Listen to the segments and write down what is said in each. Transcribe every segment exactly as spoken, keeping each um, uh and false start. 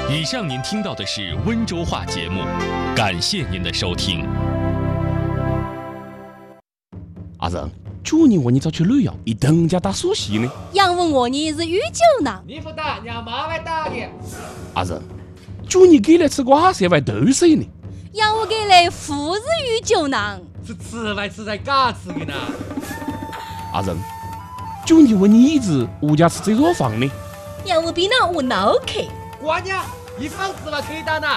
以上您听到的是温州话节目，感谢您的收听。 阿仁，去年我你找去旅游，一等家打苏西呢？ 杨问我你是宇宙呢？ 你不打，让妈妈打的。 阿仁，去年给来吃瓜谁vai豆水呢？ 杨我给来富是宇宙呢？ 是吃来吃在嘎吃的呢？ 阿仁，去年我你一直物价吃这座房呢？ 杨我比那我脑壳。 瓜娘，一房子了可以打呢。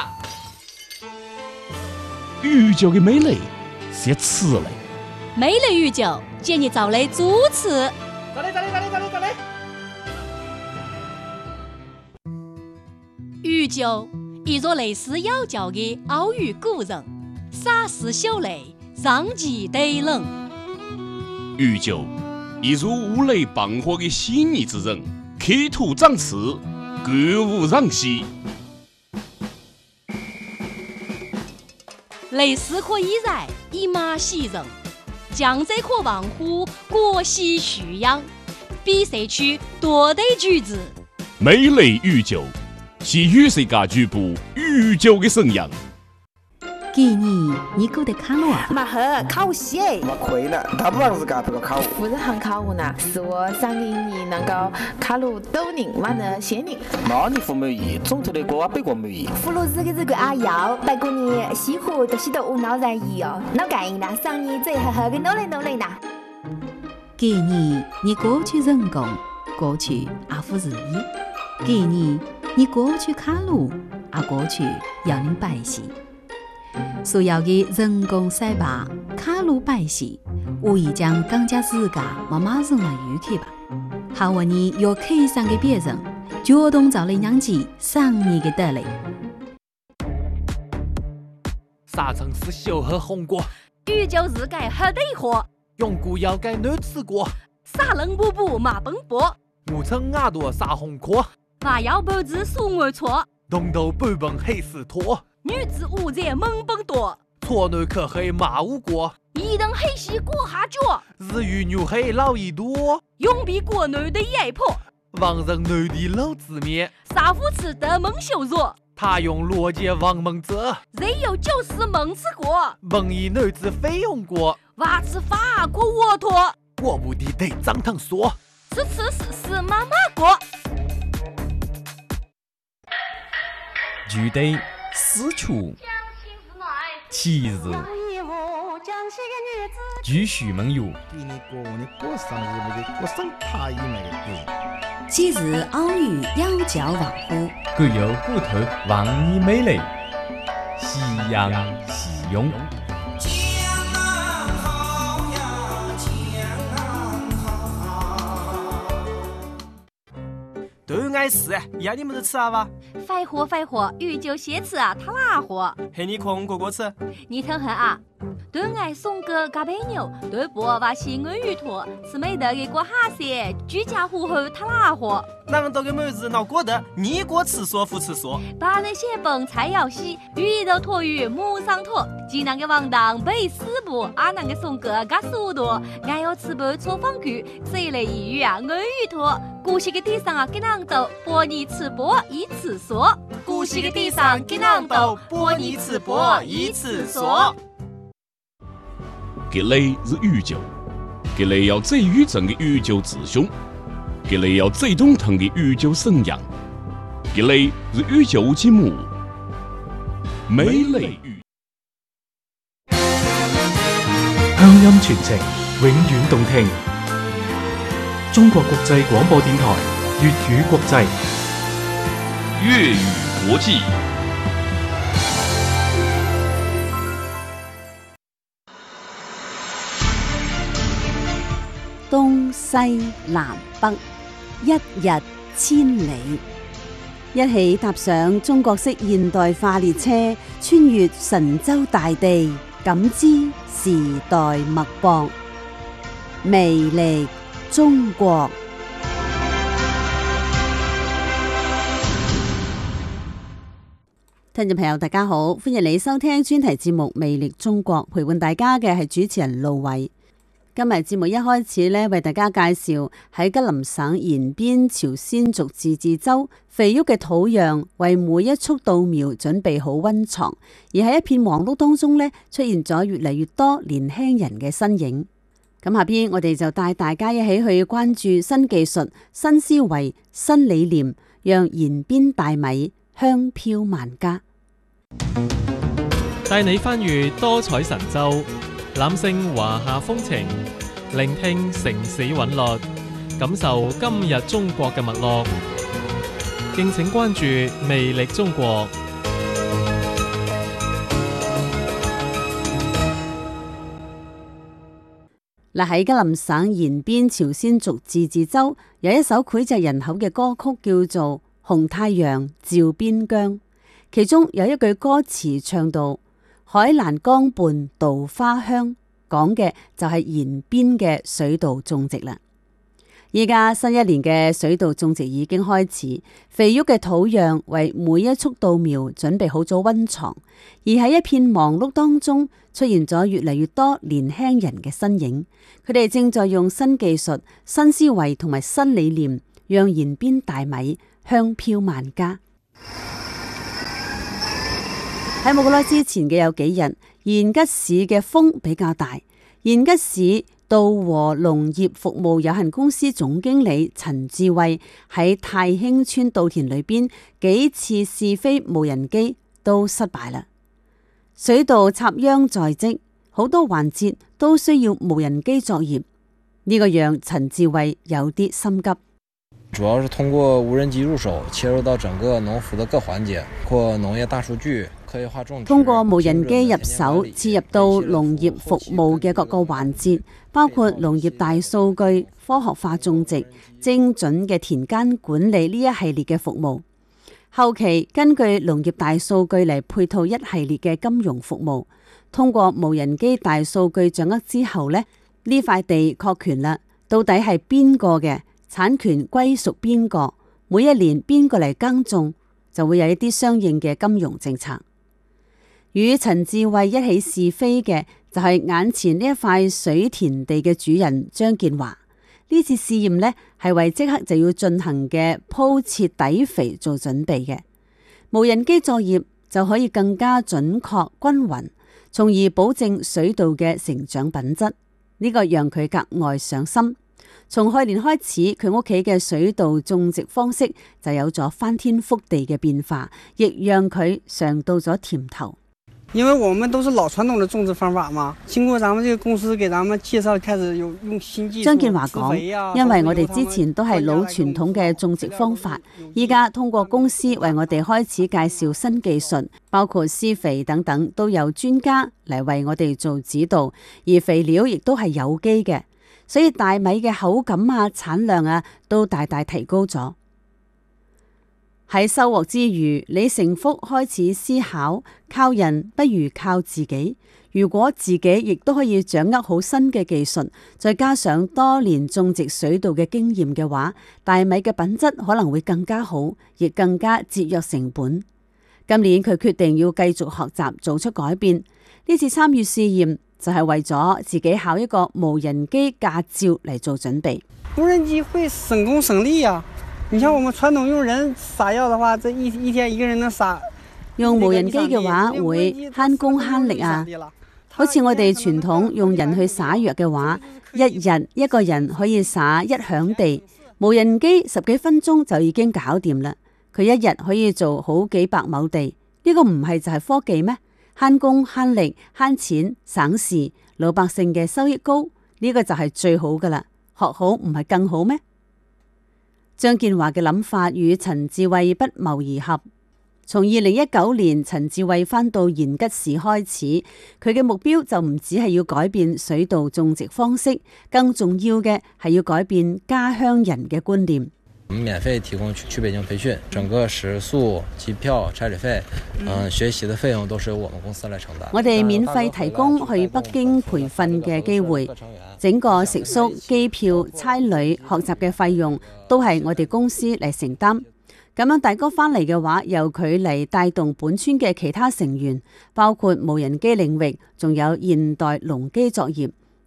宇宙的美丽是吃嘞。 美丽宇宙，建议找来主持。 咋嘞咋嘞咋嘞咋嘞咋嘞？ 宇宙，一座类似妖教的奥语古人，洒氏秀雷，上极对冷。 宇宙，一座五雷傍火的细腻之人，刻土长刺，歌舞让西。 类似可以在一马喜人。江浙可望乎国喜徐阳，比赛区多得句子。 美丽宇宙是与世界局部宇宙的声音。 给你，你够得看了啊？ 马赫考试， 我亏了，他不让自家这个考。 不是很考我呢，是我上给你能够考入斗人完了仙人。 那你服美意，总头的歌啊，背过美意。 俘虏日个这个阿瑶，不过你西湖都是都无脑在意哦，那干呢？上你最好好的努力努力呢。 给你，你过去人工，过去阿夫日意；给你，你过去卡路，阿过去要您百戏。所要的人工赛吧，卡路百戏，无意将更加自家慢慢扔了入去吧。好问你要客上给别人，主动找来让其上你的得来。 啥城市小喝红果？ 宇宙日改喝得火， 永固要改难吃过。 啥人不不马奔波？ 我称牙多啥红壳？ 娃要不知数我错， 东头半本黑死拖。 女子无在猛奔多， 错男可黑马无过， 一等黑西过下脚， 日语女黑老一多， 永比国内的野婆， 王人男的老字面， 杀夫吃得蒙羞辱， 他用逻辑王蒙者， 人有就是蒙吃过， 蒙一男子非用过， 娃吃法过沃托， 我不的得张腾说， 吃吃是是妈妈过， 具体私处七日继续梦游。 给你过你过生日那个过生太那个过。 今日奥语要教望乎， 各有骨头望你美丽，夕阳夕涌。 都爱吃，要你们都吃啊吧？ 快活快活，宇宙先吃啊，他哪活？ 嘿，你空哥哥吃。 你听下啊，都爱送个嘎贝牛，都不把西安鱼托，是没得给过哈些，居家户后他哪活？ 啷个给妹子闹过的？你过吃说不吃说？ 把那些本菜肴西，鱼肉托鱼母上托，济南个王当背四步，阿南个送个嘎速度，俺要吃不错方具，谁来一鱼啊？安鱼托，古西个地上啊，给啷斗，播你吃播一次说， 古西个地上给啷斗，播你吃播一次说。 给雷是宇宙，给雷要最宇宙的宇宙之兄，给雷要最动听的宇宙声音，给雷是宇宙节目，美丽宇。 鄉音傳情，永遠動聽。中國國際廣播電台粵語國際粵語國際。 東西南北，一日千里。一起踏上中國式現代化列車，穿越神州大地，感知時代脈搏，魅力中國。聽眾朋友大家好，歡迎你收聽專題節目《魅力中國》，陪伴大家嘅係主持人盧偉。 今日節目一開始呢，為大家介紹喺吉林省延邊朝鮮族自治州肥沃嘅土壤，為每一束稻苗準備好溫床。而喺一片忙碌當中呢，出現咗越嚟越多年輕人嘅身影。咁下邊我哋就帶大家一起去關注新技術、新思維、新理念，讓延邊大米香飄萬家。 帶你翻閱多彩神州，攬勝華夏風情，聆聽城市韻律，感受今日中國嘅脈絡。敬請關注魅力中國。 嗱，喺吉林省延邊朝鮮族自治州有一首膾炙人口嘅歌曲，叫做《紅太陽照邊疆》，其中有一句歌詞唱到：海蘭江畔稻花香，講嘅就係延邊嘅水稻種植啦。依家新一年嘅水稻種植已經開始，肥沃嘅土壤為每一束稻苗準備好咗溫床，而喺一片忙碌當中，出現咗越嚟越多年輕人嘅身影。佢哋正在用新技術、新思維同埋新理念，讓延邊大米香飄萬家。喺冇耐之前嘅有幾日，延吉市嘅風比較大。延吉市稻和農業服務有限公司總經理陳志慧喺太興村稻田裏邊幾次試飛無人機都失敗啦。水稻插秧在即，好多環節都需要無人機作業，呢、這個讓陳志慧有啲心急。 主要是通過無人機入手，切入到整個農服的各環節，包括農業大數據、科學化種植。通過無人機入手，切入到農業服務嘅各個環節，包括農業大數據、科學化種植、精準嘅田間管理呢一系列嘅服務。後期根據農業大數據嚟配套一系列嘅金融服務。通過無人機大數據掌握之後呢，呢塊地確權啦，到底係邊個嘅？產權歸屬邊個？每一年邊個嚟耕種，就會有一啲相應嘅金融政策。與陳志慧一起試飛嘅就係眼前呢一塊水田地嘅主人張建華。呢次試驗呢係為即刻就要進行嘅鋪設底肥做準備嘅。無人機作業就可以更加準確均勻，從而保證水稻嘅成長品質。呢個讓佢格外上心。從去年開始，佢屋企嘅水稻種植方式就有咗翻天覆地嘅變化，亦讓佢嘗到咗甜頭。 因為我們都是老傳統的種植方法嘛，經過咱們這個公司給咱們介紹，開始有用新技術。張建華講， 因為我哋之前都係老傳統嘅種植方法，依家通過公司為我哋開始介紹新技術，包括施肥等等，都有專家嚟為我哋做指導，而肥料亦都係有機嘅。所以大米嘅口感啊、產量啊都大大提高咗。喺收穫之餘，李成福開始思考，靠人不如靠自己。如果自己亦都可以掌握好新嘅技術，再加上多年種植水稻嘅經驗嘅話，大米嘅品質可能會更加好，亦更加節約成本。今年佢決定要繼續學習，做出改變。呢次參與試驗就係為咗自己考一個無人機駕照嚟做準備。 無人機會省工省力啊！你像我們傳統用人撒藥的話，這一一天一個人能撒。 用無人機嘅話會慳工慳力啊！好似我哋傳統用人去撒藥嘅話，一日一個人可以撒一響地，無人機十幾分鐘就已經搞掂啦。佢一日可以做好幾百畝地，呢個唔係就係科技咩？慳工慳力慳錢省事，老百姓嘅收益高，呢個就係最好噶啦。學好唔係更好咩？張建華嘅諗法與陳志慧不謀而合。從二零一九年陳志慧返到延吉市開始，佢嘅目標就唔只係要改變水稻種植方式，更重要嘅係要改變家鄉人嘅觀念。 我們免費提供去去北京培訓，整個食宿、機票、差旅費，嗯，學習的費用都是由我們公司來承擔。 我哋免費提供去北京培訓嘅機會，整個食宿、機票、差旅、學習嘅費用都係我哋公司嚟承擔。咁樣大哥返嚟嘅話，由佢嚟帶動本村嘅其他成員，包括無人機領域，仲有現代農機作業。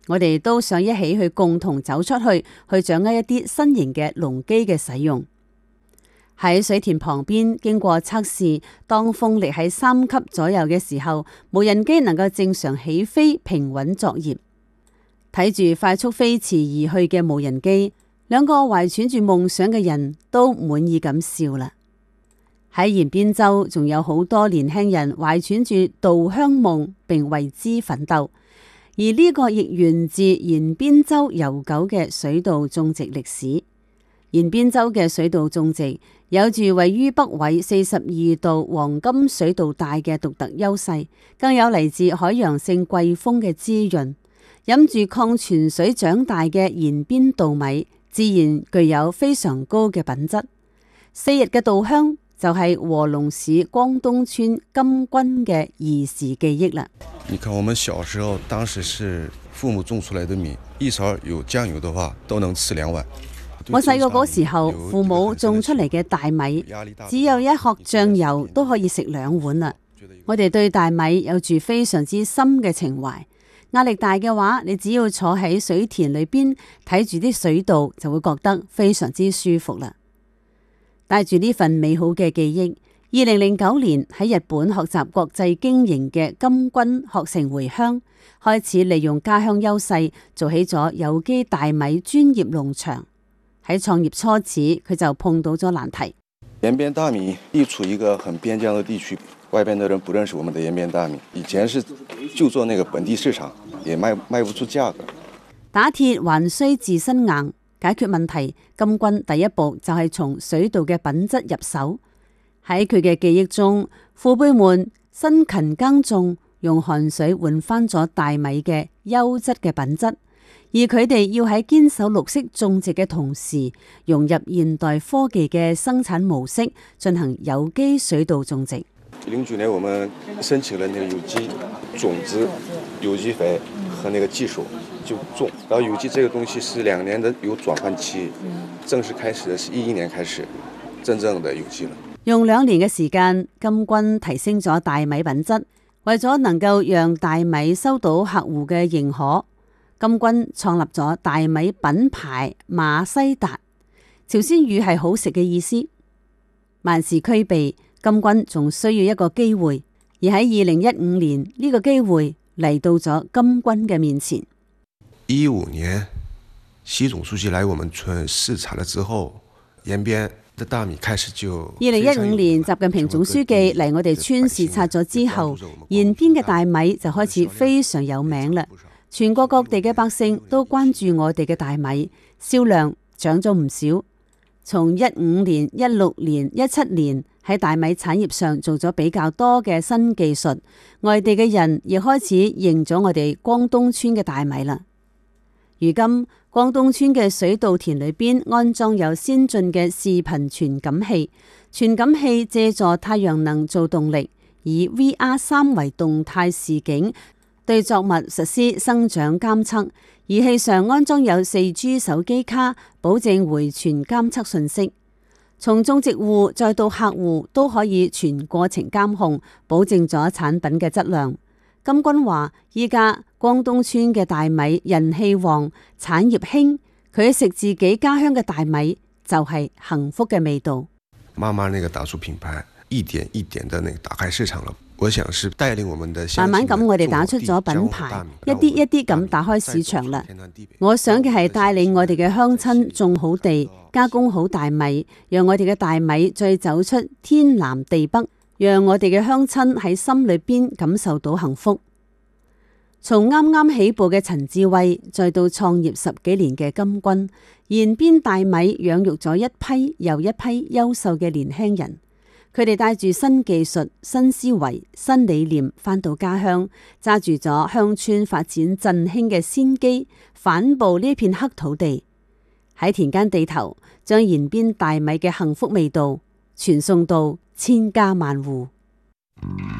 我哋都想一起去共同走出去，去掌握一啲新型嘅農機嘅使用。喺水田旁邊經過測試，當風力喺三級左右嘅時候，無人機能夠正常起飛，平穩作業。睇住快速飛馳而去嘅無人機，兩個懷揣住夢想嘅人都滿意咁笑啦。喺延邊州仲有好多年輕人懷揣住稻香夢，並為之奮鬥。而呢個亦源自延邊州悠久嘅水稻種植歷史。延邊州嘅水稻種植有住位於北緯四十二度黃金水稻帶嘅獨特優勢，更有嚟自海洋性季風嘅滋潤。飲住礦泉水長大嘅延邊稻米，自然具有非常高嘅品質。四日嘅稻香就係和龍市光東村金軍嘅兒時記憶啦。 你看我們小時候，當時是父母種出來的米，一勺有醬油的話都能吃兩碗。 我細個嗰時候，父母種出嚟嘅大米，只有一殼醬油都可以食兩碗啦。我哋對大米有住非常之深嘅情懷。壓力大嘅話，你只要坐喺水田裏邊睇住啲水稻，就會覺得非常之舒服啦。帶住呢份美好嘅記憶，二零零九年喺日本學習國際經營嘅金軍學成回鄉，開始利用家鄉優勢做起咗有機大米專業農場。喺創業初始，佢就碰到咗難題。 延邊大米地處一個很邊疆的地區，外邊的人不認識我們的延邊大米。以前是就做那個本地市場，也賣賣不出價格。 打鐵還需自身硬，解決問題，金軍第一步就係從水稻嘅品質入手。喺佢嘅記憶中，父輩們辛勤耕種，用汗水換翻咗大米嘅優質嘅品質。而佢哋要喺堅守綠色種植嘅同時，融入現代科技嘅生產模式，進行有機水稻種植。 零九年，我們申請了那個有機種子、有機肥和那個技術就種。然後有機這個東西是兩年的有轉換期，正式開始的是一一年開始，真正的有機了。 用兩年嘅時間，金軍提升咗大米品質，為咗能夠讓大米收到客戶嘅認可。金軍創立咗大米品牌馬西達，朝鮮語係好食嘅意思。萬事俱備，金軍仲需要一個機會，而喺二零一五年呢、這個機會嚟到咗金軍嘅面前。 一五年，習總書記來我們村視察了之後，延邊的大米開始就。 二零一五年，習近平總書記嚟我哋村視察咗之後，延邊嘅大米就開始非常有名啦。全國各地嘅百姓都關注我哋嘅大米，銷量漲咗唔少。從一五年、一六年、一七年喺大米產業上做咗比較多嘅新技術，外地嘅人亦開始認咗我哋光東村嘅大米啦。如今，光東村嘅水稻田裏邊安裝有先進嘅視頻傳感器，傳感器借助太陽能做動力，以 V R 三維動態視景對作物實施生長監測，儀器上安裝有四 G 手機卡，保證回傳監測信息。從種植戶再到客戶都可以全過程監控，保證咗產品嘅質量。金軍話：依家光東村嘅大米人氣旺，產業興，佢食自己家鄉嘅大米就係幸福嘅味道。 媽媽那個打出品牌，一點一點的那個打開市場了。我想是帶領我們的慢慢咁，我哋打出咗品牌，一啲一啲咁打開市場啦。我想嘅係帶領我哋嘅鄉親種好地，加工好大米，讓我哋嘅大米再走出天南地北，讓我哋嘅鄉親喺心裏邊感受到幸福。從啱啱起步嘅陳志慧，再到創業十幾年嘅金軍，延邊大米養育咗一批又一批優秀嘅年輕人。佢哋帶住新技術、新思維、新理念返到家鄉，揸住咗鄉村發展振興嘅先機，反哺呢片黑土地，喺田間地頭，將延邊大米嘅幸福味道傳送到千家萬戶。